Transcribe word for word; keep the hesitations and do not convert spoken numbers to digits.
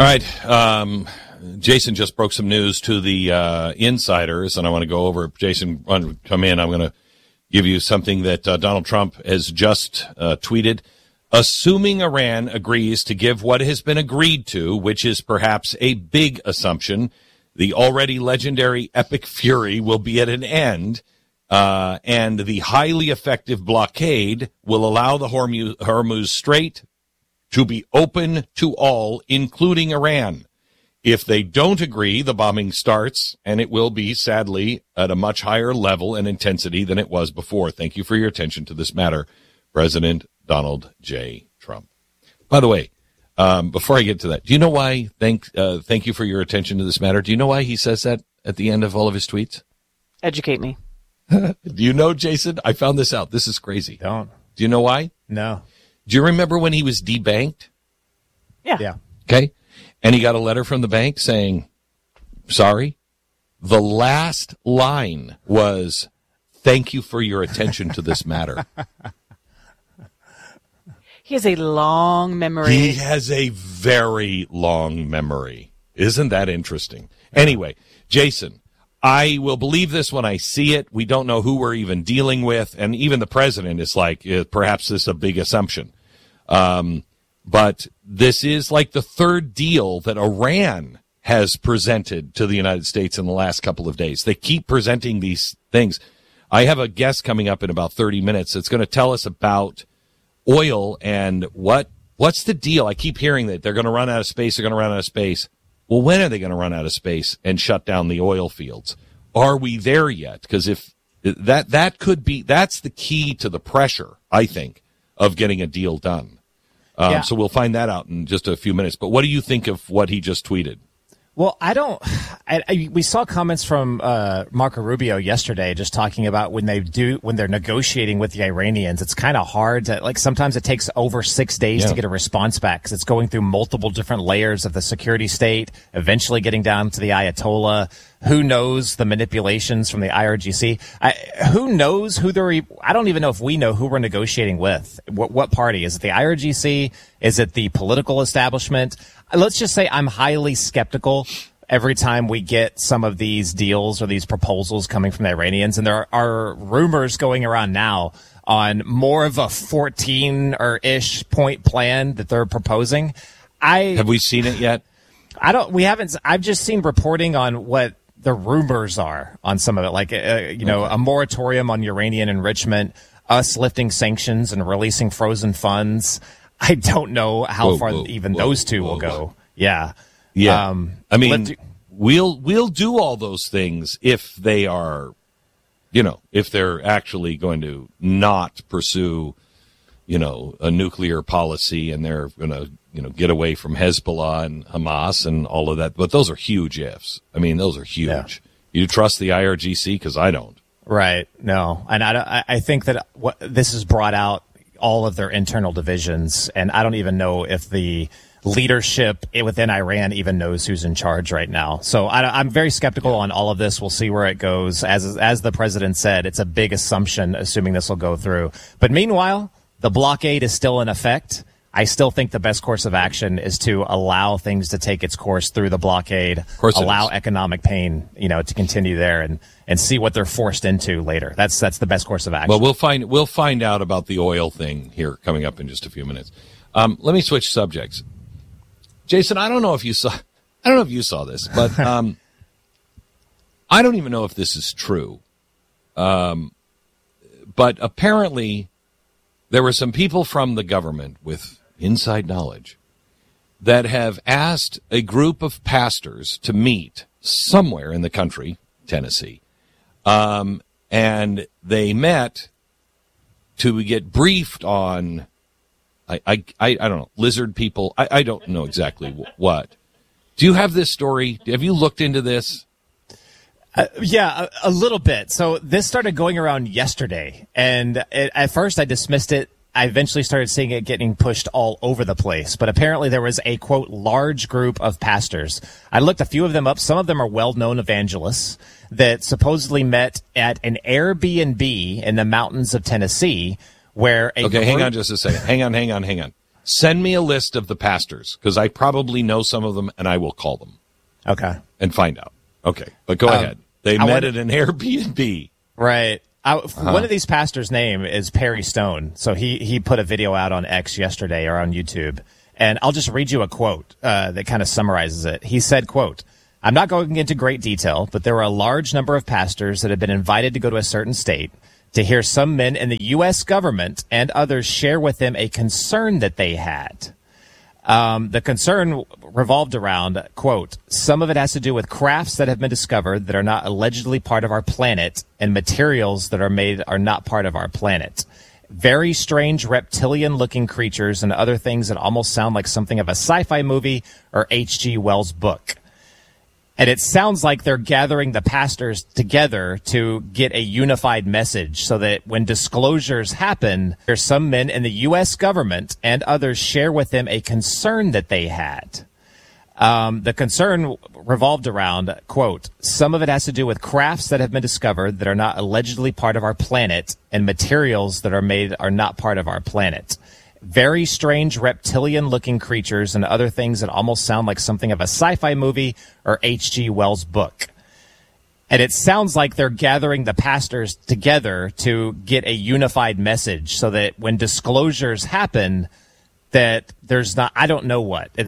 All right. Um, Jason just broke some news to the uh, insiders, and I want to go over. Jason, come in. I'm going to give you something that uh, Donald Trump has just uh, tweeted. Assuming Iran agrees to give what has been agreed to, which is perhaps a big assumption, the already legendary Epic Fury will be at an end, uh, and the highly effective blockade will allow the Hormuz, Hormuz Strait to be open to all, including Iran. If they don't agree, the bombing starts, and it will be, sadly, at a much higher level and intensity than it was before. Thank you for your attention to this matter, President Donald J. Trump. By the way, um, before I get to that, do you know why, thank uh, thank you for your attention to this matter, do you know why he says that at the end of all of his tweets? Educate me. Do you know, Jason? I found this out. This is crazy. Don't. Do you know why? No. Do you remember when he was debanked? Yeah. Yeah. Okay. And he got a letter from the bank saying, sorry. The last line was, thank you for your attention to this matter. He has a long memory. He has a very long memory. Isn't that interesting? Anyway, Jason, I will believe this when I see it. We don't know who we're even dealing with. And even the president is like, eh, perhaps this is a big assumption. Um, but this is like the third deal that Iran has presented to the United States in the last couple of days. They keep presenting these things. I have a guest coming up in about thirty minutes that's going to tell us about oil and what what's the deal. I keep hearing that they're going to run out of space. They're going to run out of space. Well, when are they going to run out of space and shut down the oil fields? Are we there yet? Because if that that could be, that's the key to the pressure, I think, of getting a deal done. Um, yeah. So we'll find that out in just a few minutes. But what do you think of what he just tweeted? Well, I don't. I, I, we saw comments from uh, Marco Rubio yesterday, just talking about when they do when they're negotiating with the Iranians. It's kind of hard to like. Sometimes it takes over six days yeah. to get a response back because it's going through multiple different layers of the security state, eventually getting down to the Ayatollah. Who knows the manipulations from the I R G C? I, who knows who they're? I don't even know if we know who we're negotiating with. What, what party is it? The I R G C? Is it the political establishment? Let's just say I'm highly skeptical every time we get some of these deals or these proposals coming from the Iranians. And there are rumors going around now on more of a fourteen or ish point plan that they're proposing. I have we seen it yet? I don't. We haven't. I've just seen reporting on what the rumors are on some of it, like uh, you know, okay. a moratorium on uranium enrichment, us lifting sanctions and releasing frozen funds. I don't know how whoa, far whoa, even whoa, those two whoa, will go. Whoa. Yeah. Yeah. Um, I mean, do, we'll, we'll do all those things if they are, you know, if they're actually going to not pursue, you know, a nuclear policy and they're going to, you know, get away from Hezbollah and Hamas and all of that. But those are huge ifs. I mean, those are huge. Yeah. You trust the I R G C? Because I don't. Right. No. And I, I think that what this has brought out all of their internal divisions, and I don't even know if the leadership within Iran even knows who's in charge right now. So I, I'm very skeptical on all of this. We'll see where it goes. As as the president said, it's a big assumption, assuming this will go through. But meanwhile, the blockade is still in effect. I still think the best course of action is to allow things to take its course through the blockade, allow economic pain, you know, to continue there and, and see what they're forced into later. That's that's the best course of action. Well, we'll find we'll find out about the oil thing here coming up in just a few minutes. Um, let me switch subjects. Jason, I don't know if you saw I don't know if you saw this, but um, I don't even know if this is true. Um, but apparently there were some people from the government with inside knowledge that have asked a group of pastors to meet somewhere in the country, Tennessee, um, and they met to get briefed on, I, I, I, I don't know, lizard people. I, I don't know exactly what. Do you have this story? Have you looked into this? Uh, yeah, a, a little bit. So this started going around yesterday, and it, at first I dismissed it. I eventually started seeing it getting pushed all over the place. But apparently there was a, quote, large group of pastors. I looked a few of them up. Some of them are well-known evangelists that supposedly met at an Airbnb in the mountains of Tennessee where a Okay, group- hang on just a second. Hang on, hang on, hang on. Send me a list of the pastors, because I probably know some of them, and I will call them. Okay. And find out. Okay, but go um, ahead. They I met wanna- at an Airbnb. Right. I, Uh-huh. One of these pastors' name is Perry Stone. So he, he put a video out on X yesterday or on YouTube. And I'll just read you a quote uh, that kind of summarizes it. He said, quote, "I'm not going into great detail, but there were a large number of pastors that had been invited to go to a certain state to hear some men in the U S government and others share with them a concern that they had. Um, the concern revolved around, quote, some of it has to do with crafts that have been discovered that are not allegedly part of our planet and materials that are made are not part of our planet. Very strange reptilian-looking creatures and other things that almost sound like something of a sci-fi movie or H G Wells book. And it sounds like they're gathering the pastors together to get a unified message so that when disclosures happen, there's some men in the U S government and others share with them a concern that they had. Um, the concern revolved around, quote, some of it has to do with crafts that have been discovered that are not allegedly part of our planet and materials that are made are not part of our planet. Very strange reptilian-looking creatures and other things that almost sound like something of a sci-fi movie or H G Wells book. And it sounds like they're gathering the pastors together to get a unified message so that when disclosures happen, that there's not, I don't know what.